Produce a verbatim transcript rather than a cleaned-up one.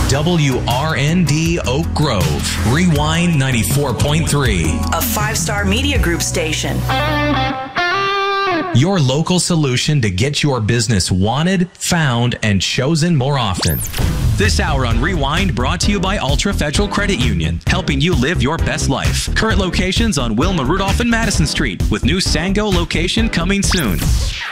W R N D Oak Grove. Rewind ninety-four point three. A five-star media group station. Your local solution to get your business wanted, found, and chosen more often. This hour on Rewind brought to you by Ultra Federal Credit Union, helping you live your best life. Current locations on Wilma Rudolph and Madison Street, with new Sango location coming soon.